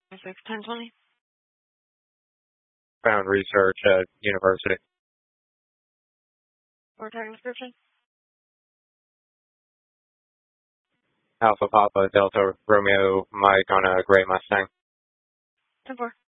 1020. Found research at university. Or tag description. Alpha Papa Delta Romeo Mike on a gray Mustang. 10-4.